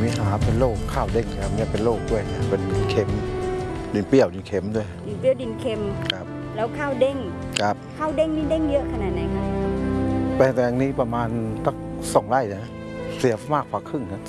มีหาเป็นโรคข้าวเด้งครับเนี่ยเป็นโรคด้วยนะเป็นดินเค็มดินเปรี้ยวดินเค็มด้วยดินเปรี้ยวดินเค็มครับแล้วข้าวเด้งครับข้าวเด้งนี่เด้งเยอะขนาดไหนคะแปลงนี้ประมาณสัก2 ไร่นะเสียมากกว่าครึ่งนะ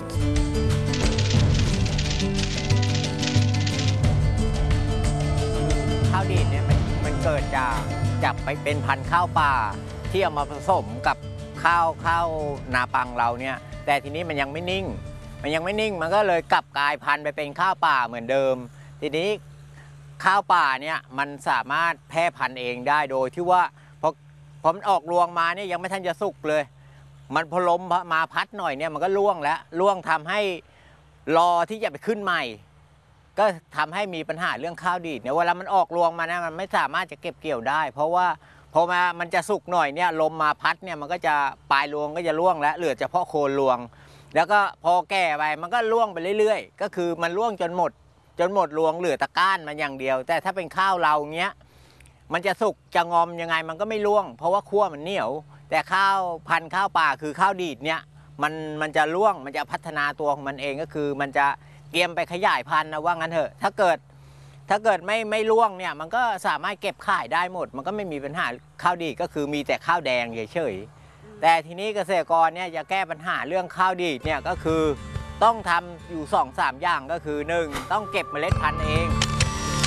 ข้าวดีดเนี่ยมันเกิดจากไปเป็นพันธุ์ข้าวป่าที่เอามาผสมกับข้าวนาปังเราเนี่ยแต่ทีนี้มันยังไม่นิ่งมันก็เลยกลับกลายพันธุ์ไปเป็นข้าวป่าเหมือนเดิมทีนี้ข้าวป่าเนี่ยมันสามารถแพร่พันธุ์เองได้โดยที่ว่าพอมันออกรวงมาเนี่ยยังไม่ทันจะสุกเลยมันพอลมมาพัดหน่อยเนี่ยมันก็ร่วงแล้วร่วงทำให้รอที่จะไปขึ้นใหม่ก็ทำให้มีปัญหาเรื่องข้าวดีดเนี่ยเวลามันออกรวงมานะมันไม่สามารถจะเก็บเกี่ยวได้เพราะว่าพอมันจะสุกหน่อยเนี่ยลมมาพัดเนี่ยมันก็จะปลายรวงก็จะร่วงแล้วเหลือเฉพาะโคนรวงแล้วก็พอแก่ไปมันก็ร่วงไปเรื่อยๆก็คือมันร่วงจนหมดรวงเหลือตะก้านมันอย่างเดียวแต่ถ้าเป็นข้าวเราเงี้ยมันจะสุกจะงอมยังไงมันก็ไม่ร่วงเพราะว่าขั้วมันเหนียวแต่ข้าวพันธุ์ข้าวป่าคือข้าวดีดเนี่ยมันจะร่วงมันจะพัฒนาตัวของมันเองก็คือมันจะเตรียมไปขยายพันธุ์นะว่างั้นเถอะถ้าเกิดไม่ร่วงเนี่ยมันก็สามารถเก็บขายได้หมดมันก็ไม่มีปัญหาข้าวดีดก็คือมีแต่ข้าวแดงเฉยๆแต่ทีนี้เกษตรกรเนี่ยจะแก้ปัญหาเรื่องข้าวดีดเนี่ยก็คือต้องทำอยู่2-3 อย่างก็คือ1ต้องเก็บเมล็ดพันธุ์เอง